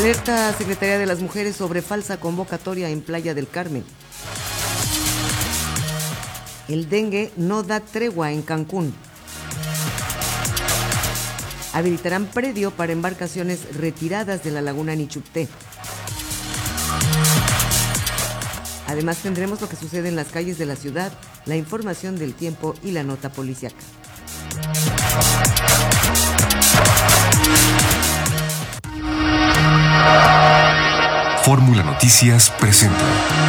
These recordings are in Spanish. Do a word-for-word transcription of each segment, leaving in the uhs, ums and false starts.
Alerta Secretaría de las Mujeres sobre falsa convocatoria en Playa del Carmen. El dengue no da tregua en Cancún. Habilitarán predio para embarcaciones retiradas de la laguna Nichupté. Además tendremos lo que sucede en las calles de la ciudad, la información del tiempo y la nota policíaca. Fórmula Noticias presenta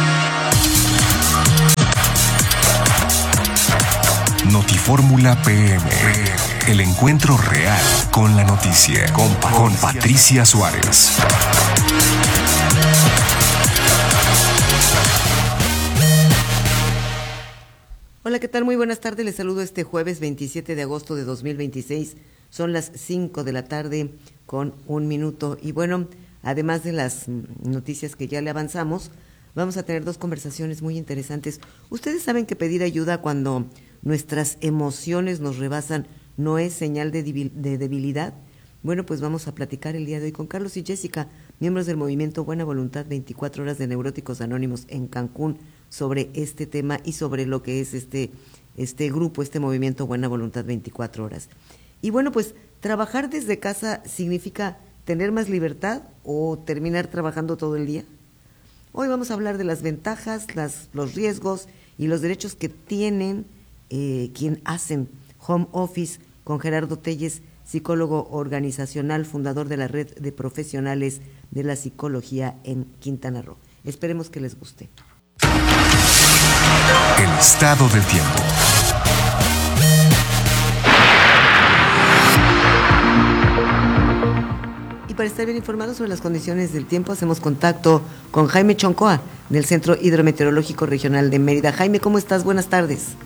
Notifórmula P M, el encuentro real con la noticia, con, con Patricia Suárez. Hola, ¿qué tal? Muy buenas tardes, les saludo este jueves veintisiete de agosto de dos mil veintiséis, son las cinco de la tarde con un minuto y bueno, además de las noticias que ya le avanzamos, vamos a tener dos conversaciones muy interesantes. Ustedes saben que pedir ayuda cuando nuestras emociones nos rebasan no es señal de, de debilidad. Bueno, pues vamos a platicar el día de hoy con Carlos y Jessica, miembros del movimiento Buena Voluntad veinticuatro horas de Neuróticos Anónimos en Cancún, sobre este tema y sobre lo que es este, este grupo, este movimiento Buena Voluntad veinticuatro horas. Y bueno, pues trabajar desde casa significa tener más libertad o terminar trabajando todo el día. Hoy vamos a hablar de las ventajas, las, los riesgos y los derechos que tienen eh, quien hacen home office con Gerardo Telles, psicólogo organizacional, fundador de la Red de Profesionales de la Psicología en Quintana Roo. Esperemos que les guste. El estado del tiempo. Y para estar bien informados sobre las condiciones del tiempo, hacemos contacto con Jaime Choncoa, del Centro Hidrometeorológico Regional de Mérida. Jaime, ¿cómo estás? Buenas tardes.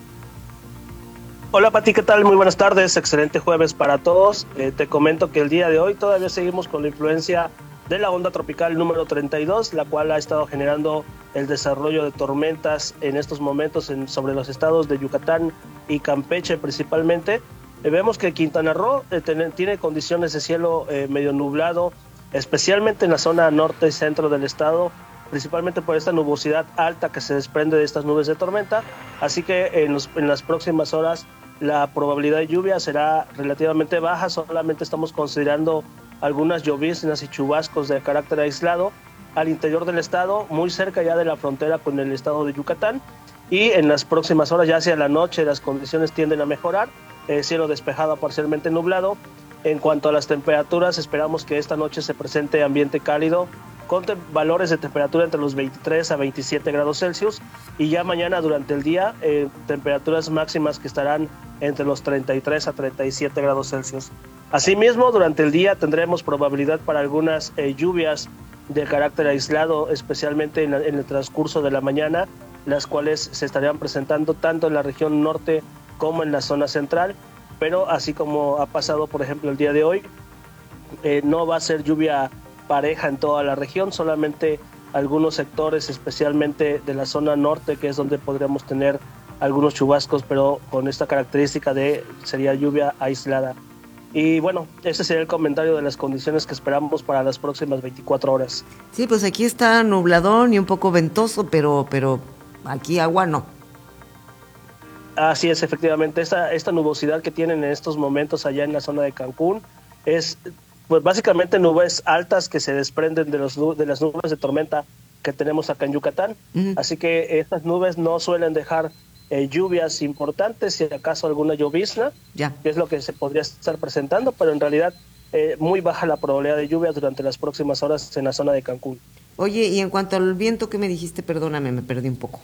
Hola Pati, ¿qué tal? Muy buenas tardes, excelente jueves para todos. Eh, te comento que el día de hoy todavía seguimos con la influencia de la onda tropical número treinta y dos, la cual ha estado generando el desarrollo de tormentas en estos momentos en, sobre los estados de Yucatán y Campeche principalmente. Eh, vemos que Quintana Roo eh, ten, tiene condiciones de cielo eh, medio nublado, especialmente en la zona norte y centro del estado, principalmente por esta nubosidad alta que se desprende de estas nubes de tormenta, así que en, los, en las próximas horas la probabilidad de lluvia será relativamente baja, solamente estamos considerando algunas lloviznas y chubascos de carácter aislado al interior del estado, muy cerca ya de la frontera con el estado de Yucatán, y en las próximas horas, ya hacia la noche, las condiciones tienden a mejorar, eh, cielo despejado parcialmente nublado. En cuanto a las temperaturas, esperamos que esta noche se presente ambiente cálido, con te- valores de temperatura entre los veintitrés a veintisiete grados Celsius, y ya mañana durante el día, eh, temperaturas máximas que estarán entre los treinta y tres a treinta y siete grados Celsius. Asimismo, durante el día tendremos probabilidad para algunas eh, lluvias de carácter aislado, especialmente en, la, en el transcurso de la mañana, las cuales se estarían presentando tanto en la región norte como en la zona central, pero así como ha pasado, por ejemplo, el día de hoy, eh, no va a ser lluvia pareja en toda la región, solamente algunos sectores, especialmente de la zona norte, que es donde podríamos tener algunos chubascos, pero con esta característica de sería lluvia aislada. Y bueno, ese sería el comentario de las condiciones que esperamos para las próximas veinticuatro horas. Sí, pues aquí está nubladón y un poco ventoso, pero, pero aquí agua no. Así es, efectivamente, esta, esta nubosidad que tienen en estos momentos allá en la zona de Cancún es pues básicamente nubes altas que se desprenden de, los, de las nubes de tormenta que tenemos acá en Yucatán. Uh-huh. Así que estas nubes no suelen dejar Eh, lluvias importantes, si acaso alguna llovizna, ya. que es lo que se podría estar presentando, pero en realidad eh, muy baja la probabilidad de lluvias durante las próximas horas en la zona de Cancún. Oye, y en cuanto al viento, ¿qué me dijiste? Perdóname, me perdí un poco.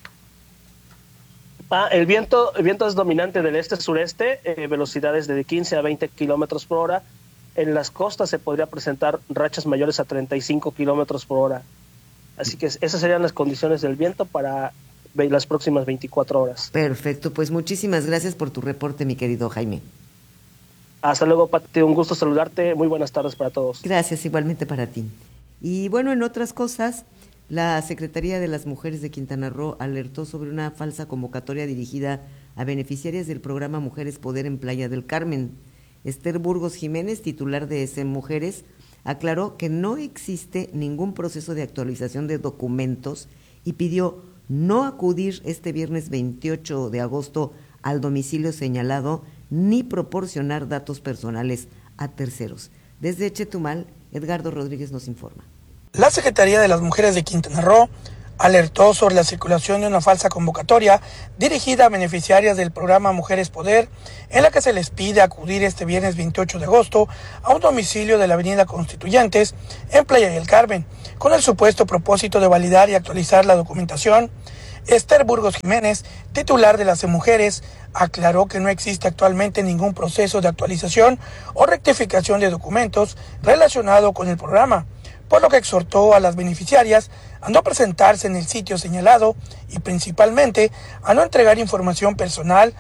Ah, el viento, el viento es dominante del este-sureste, eh, velocidades de quince a veinte kilómetros por hora. En las costas se podría presentar rachas mayores a treinta y cinco kilómetros por hora. Así que esas serían las condiciones del viento para las próximas veinticuatro horas. Perfecto, pues muchísimas gracias por tu reporte, mi querido Jaime. Hasta luego, Pati, un gusto saludarte, muy buenas tardes para todos. Gracias, igualmente para ti. Y bueno, en otras cosas, la Secretaría de las Mujeres de Quintana Roo alertó sobre una falsa convocatoria dirigida a beneficiarias del programa Mujeres Poder en Playa del Carmen. Esther Burgos Jiménez, titular de E S E M Mujeres, aclaró que no existe ningún proceso de actualización de documentos y pidió no acudir este viernes veintiocho de agosto al domicilio señalado ni proporcionar datos personales a terceros. Desde Chetumal, Edgardo Rodríguez nos informa. La Secretaría de las Mujeres de Quintana Roo alertó sobre la circulación de una falsa convocatoria dirigida a beneficiarias del programa Mujeres Poder, en la que se les pide acudir este viernes veintiocho de agosto a un domicilio de la avenida Constituyentes en Playa del Carmen, con el supuesto propósito de validar y actualizar la documentación. Esther Burgos Jiménez, titular de las Mujeres, aclaró que no existe actualmente ningún proceso de actualización o rectificación de documentos relacionado con el programa, por lo que exhortó a las beneficiarias a no presentarse en el sitio señalado y principalmente a no entregar información personal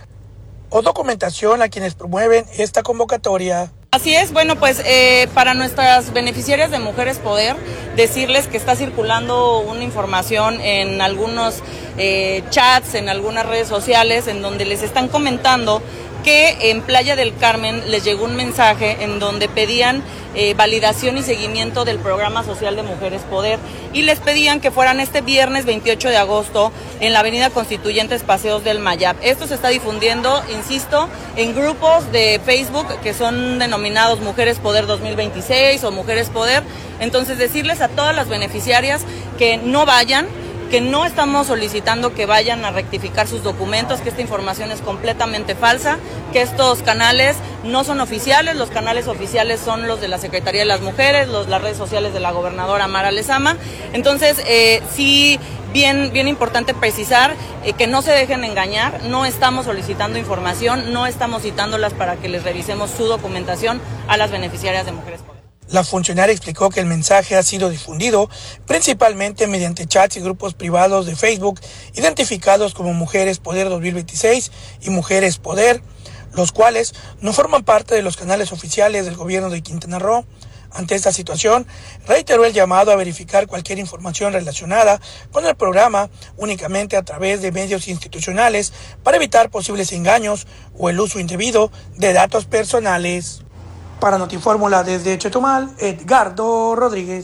o documentación a quienes promueven esta convocatoria. Así es, bueno, pues eh, para nuestras beneficiarias de Mujeres Poder, decirles que está circulando una información en algunos eh, chats, en algunas redes sociales, en donde les están comentando que en Playa del Carmen les llegó un mensaje en donde pedían eh, validación y seguimiento del programa social de Mujeres Poder y les pedían que fueran este viernes veintiocho de agosto en la avenida Constituyentes Paseos del Mayab. Esto se está difundiendo, insisto, en grupos de Facebook que son denominados Mujeres Poder dos mil veintiséis o Mujeres Poder. Entonces decirles a todas las beneficiarias que no vayan, que no estamos solicitando que vayan a rectificar sus documentos, que esta información es completamente falsa, que estos canales no son oficiales, los canales oficiales son los de la Secretaría de las Mujeres, los, las redes sociales de la gobernadora Mara Lezama. Entonces, eh, sí, bien, bien importante precisar eh, que no se dejen engañar, no estamos solicitando información, no estamos citándolas para que les revisemos su documentación a las beneficiarias de Mujeres Poder. La funcionaria explicó que el mensaje ha sido difundido principalmente mediante chats y grupos privados de Facebook identificados como Mujeres Poder dos mil veintiséis y Mujeres Poder, los cuales no forman parte de los canales oficiales del gobierno de Quintana Roo. Ante esta situación, reiteró el llamado a verificar cualquier información relacionada con el programa únicamente a través de medios institucionales para evitar posibles engaños o el uso indebido de datos personales. Para Notifórmula desde Chetumal, Edgardo Rodríguez.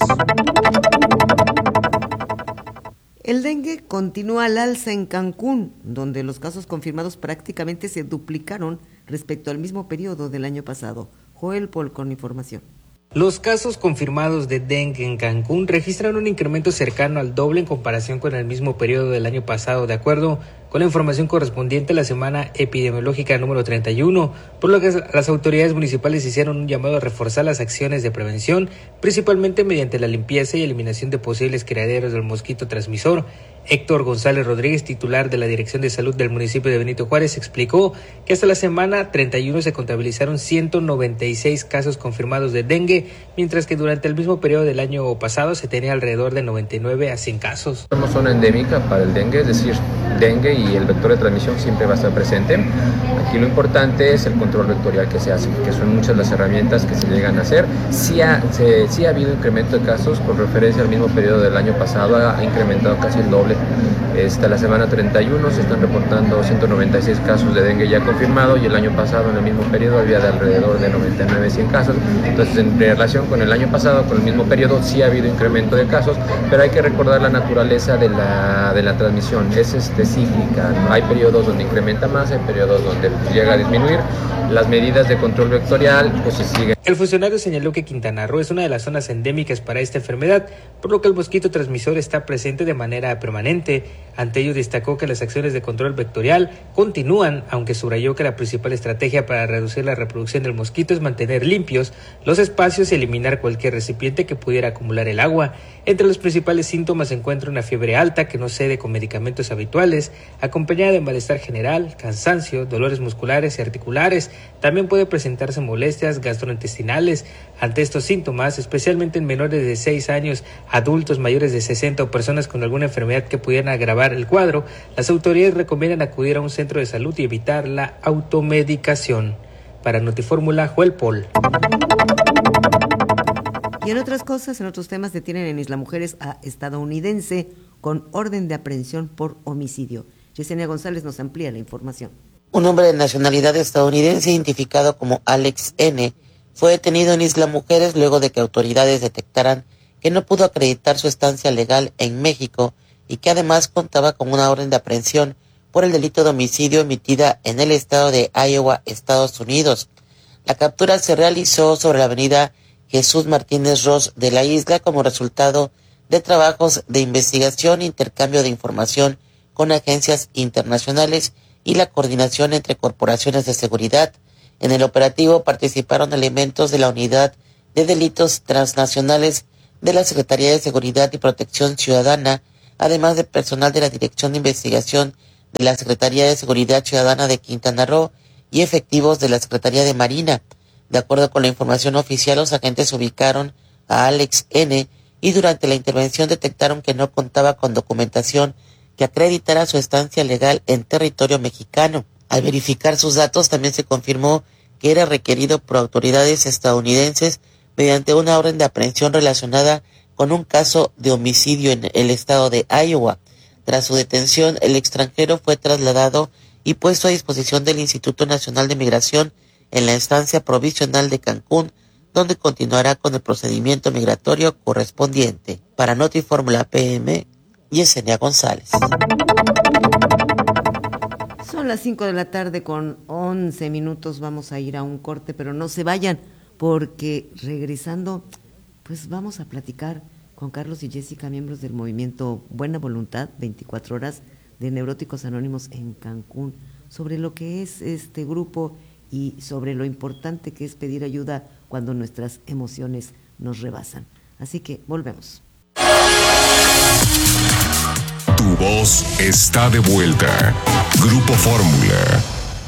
El dengue continúa al alza en Cancún, donde los casos confirmados prácticamente se duplicaron respecto al mismo periodo del año pasado. Joel Pol con información. Los casos confirmados de dengue en Cancún registran un incremento cercano al doble en comparación con el mismo periodo del año pasado, de acuerdo con la información correspondiente a la semana epidemiológica número treinta y uno, por lo que las autoridades municipales hicieron un llamado a reforzar las acciones de prevención, principalmente mediante la limpieza y eliminación de posibles criaderos del mosquito transmisor. Héctor González Rodríguez, titular de la Dirección de Salud del municipio de Benito Juárez, explicó que hasta la semana treinta y uno se contabilizaron ciento noventa y seis casos confirmados de dengue, mientras que durante el mismo periodo del año pasado se tenía alrededor de noventa y nueve a cien casos. Somos zona endémica para el dengue, es decir, dengue y el vector de transmisión siempre va a estar presente. Aquí lo importante es el control vectorial que se hace, que son muchas las herramientas que se llegan a hacer. Sí ha, se, sí ha habido incremento de casos, con referencia al mismo periodo del año pasado, ha incrementado casi el doble. Esta la semana treinta y uno se están reportando ciento noventa y seis casos de dengue ya confirmado y el año pasado en el mismo periodo había de alrededor de noventa y nueve a cien casos. Entonces, en relación con el año pasado, con el mismo periodo, sí ha habido incremento de casos, pero hay que recordar la naturaleza de la, de la transmisión, es este, cíclica, ¿no? Hay periodos donde incrementa más, hay periodos donde llega a disminuir. Las medidas de control vectorial pues se siguen. El funcionario señaló que Quintana Roo es una de las zonas endémicas para esta enfermedad, por lo que el mosquito transmisor está presente de manera permanente. Ante ello destacó que las acciones de control vectorial continúan, aunque subrayó que la principal estrategia para reducir la reproducción del mosquito es mantener limpios los espacios y eliminar cualquier recipiente que pudiera acumular el agua. Entre los principales síntomas se encuentra una fiebre alta que no cede con medicamentos habituales, acompañada de malestar general, cansancio, dolores musculares y articulares. También puede presentarse molestias gastrointestinales. Ante estos síntomas, especialmente en menores de seis años, adultos mayores de sesenta o personas con alguna enfermedad que pudieran agravar el cuadro, las autoridades recomiendan acudir a un centro de salud y evitar la automedicación. Para Notifórmula, Joel Pol. Y en otras cosas, en otros temas, detienen en Isla Mujeres a estadounidense con orden de aprehensión por homicidio. Yesenia González nos amplía la información. Un hombre de nacionalidad estadounidense identificado como Alex N. fue detenido en Isla Mujeres luego de que autoridades detectaran que no pudo acreditar su estancia legal en México y que además contaba con una orden de aprehensión por el delito de homicidio emitida en el estado de Iowa, Estados Unidos. La captura se realizó sobre la avenida Jesús Martínez Ros de la isla como resultado de trabajos de investigación, intercambio de información con agencias internacionales y la coordinación entre corporaciones de seguridad. En el operativo participaron elementos de la Unidad de Delitos Transnacionales de la Secretaría de Seguridad y Protección Ciudadana, además de personal de la Dirección de Investigación de la Secretaría de Seguridad Ciudadana de Quintana Roo y efectivos de la Secretaría de Marina. De acuerdo con la información oficial, los agentes ubicaron a Alex N. y durante la intervención detectaron que no contaba con documentación que acreditara su estancia legal en territorio mexicano. Al verificar sus datos, también se confirmó que era requerido por autoridades estadounidenses mediante una orden de aprehensión relacionada con un caso de homicidio en el estado de Iowa. Tras su detención, el extranjero fue trasladado y puesto a disposición del Instituto Nacional de Migración en la estancia provisional de Cancún, donde continuará con el procedimiento migratorio correspondiente. Para Notifórmula P M, Yesenia González. Son las cinco de la tarde con once minutos, vamos a ir a un corte, pero no se vayan, porque regresando, pues vamos a platicar con Carlos y Jessica, miembros del movimiento Buena Voluntad, veinticuatro horas de Neuróticos Anónimos en Cancún, sobre lo que es este grupo y sobre lo importante que es pedir ayuda cuando nuestras emociones nos rebasan. Así que volvemos. Tu voz está de vuelta. Grupo Fórmula.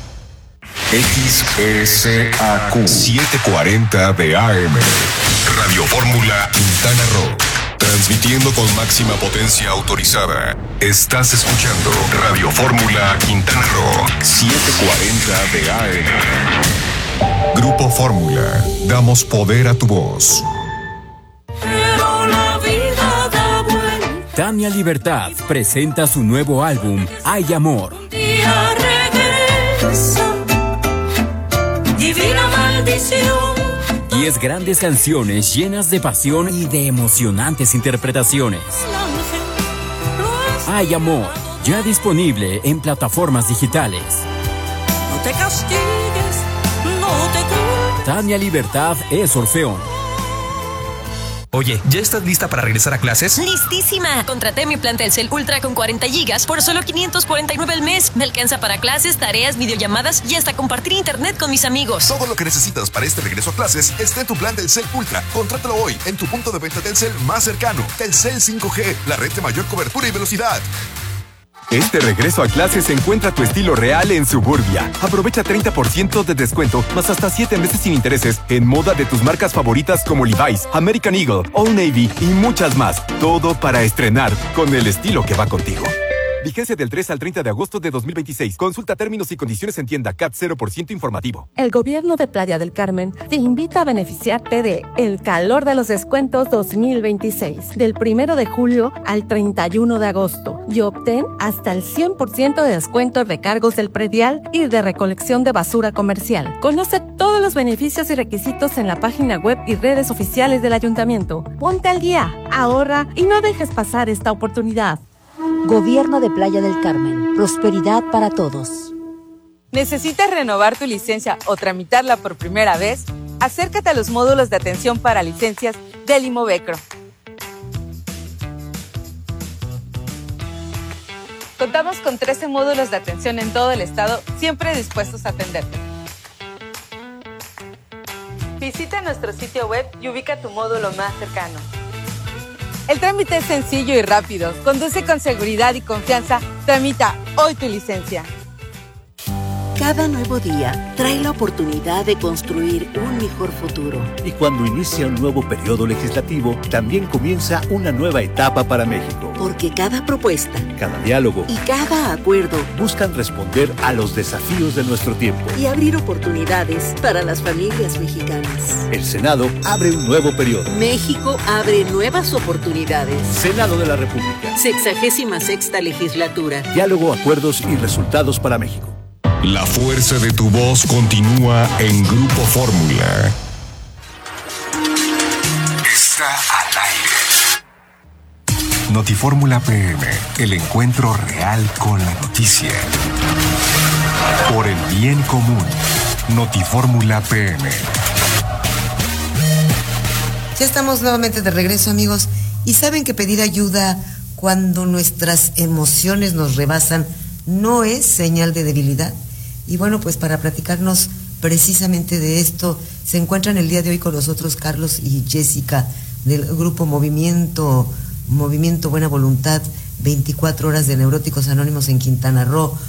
X S A Q setecientos cuarenta de A M. Radio Fórmula Quintana Roo. Transmitiendo con máxima potencia autorizada. Estás escuchando Radio Fórmula Quintana Roo setecientos cuarenta de A M. Grupo Fórmula. Damos poder a tu voz. Tania Libertad presenta su nuevo álbum, Hay Amor. Día regresa, divina maldición. Diez grandes canciones llenas de pasión y de emocionantes interpretaciones. Hay Amor, ya disponible en plataformas digitales. No te castigues, no te culpes. Tania Libertad es Orfeón. Oye, ¿ya estás lista para regresar a clases? ¡Listísima! Contraté mi plan Telcel Ultra con cuarenta gigas por solo quinientos cuarenta y nueve al mes. Me alcanza para clases, tareas, videollamadas y hasta compartir internet con mis amigos. Todo lo que necesitas para este regreso a clases está en tu plan Telcel Ultra. Contrátalo hoy en tu punto de venta Telcel más cercano. Telcel cinco G, la red de mayor cobertura y velocidad. Este regreso a clases se encuentra tu estilo real en Suburbia. Aprovecha treinta por ciento de descuento, más hasta siete meses sin intereses, en moda de tus marcas favoritas como Levi's, American Eagle, Old Navy y muchas más. Todo para estrenar con el estilo que va contigo. Vigencia del tres al treinta de agosto de dos mil veintiséis. Consulta términos y condiciones en tienda. C A T cero por ciento informativo. El gobierno de Playa del Carmen te invita a beneficiarte de El Calor de los Descuentos dos mil veintiséis, del primero de julio al treinta y uno de agosto, y obtén hasta el cien por ciento de descuento en recargos del predial y de recolección de basura comercial. Conoce todos los beneficios y requisitos en la página web y redes oficiales del ayuntamiento. Ponte al día, ahorra y no dejes pasar esta oportunidad. Gobierno de Playa del Carmen. Prosperidad para todos. ¿Necesitas renovar tu licencia o tramitarla por primera vez? Acércate a los módulos de atención para licencias del Imovecro. Contamos con trece módulos de atención en todo el estado, siempre dispuestos a atenderte. Visita nuestro sitio web y ubica tu módulo más cercano. El trámite es sencillo y rápido. Conduce con seguridad y confianza. Tramita hoy tu licencia. Cada nuevo día trae la oportunidad de construir un mejor futuro. Y cuando inicia un nuevo periodo legislativo, también comienza una nueva etapa para México. Porque cada propuesta, cada diálogo y cada acuerdo buscan responder a los desafíos de nuestro tiempo y abrir oportunidades para las familias mexicanas. El Senado abre un nuevo periodo. México abre nuevas oportunidades. Senado de la República. Sexagésima sexta legislatura. Diálogo, acuerdos y resultados para México. La fuerza de tu voz continúa en Grupo Fórmula. está al aire. Notifórmula P M, el encuentro real con la noticia. Por el bien común. Notifórmula P M. Ya estamos nuevamente de regreso, amigos, y saben que pedir ayuda cuando nuestras emociones nos rebasan no es señal de debilidad. Y bueno, pues para platicarnos precisamente de esto, se encuentran el día de hoy con nosotros Carlos y Jessica del grupo Movimiento, Movimiento Buena Voluntad, veinticuatro horas de Neuróticos Anónimos en Quintana Roo.